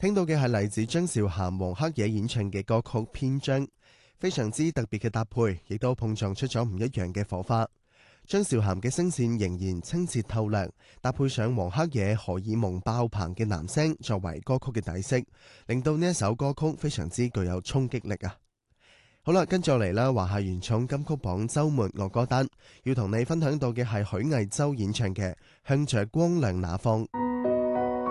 聽到嘅係嚟自張韶涵、黃克野演唱嘅歌曲《篇章》，非常之特別嘅搭配，亦都碰撞出咗唔一樣嘅火花。張韶涵嘅聲線仍然清澈透亮，搭配上黃克野荷爾蒙爆棚嘅男聲作為歌曲嘅底色，令到呢一首歌曲非常之具有衝擊力啊！好啦，跟住嚟啦，華夏原創金曲榜週末樂歌單，要同你分享到嘅係許魏洲演唱嘅《向着光亮那方》。